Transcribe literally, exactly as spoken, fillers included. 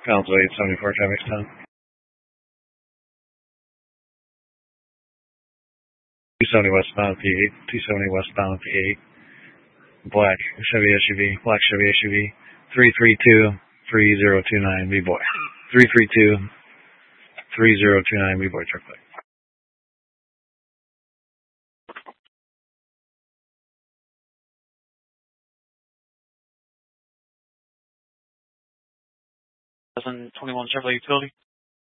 Council eight seventy-four, traffic stop. two seventy westbound P eight, two seventy westbound P eight. Black Chevy S U V, black Chevy S U V, three three two, three zero two nine, B-Boy. three three two, three zero two nine, B-Boy, truck plate. twenty-one Chevrolet Utility.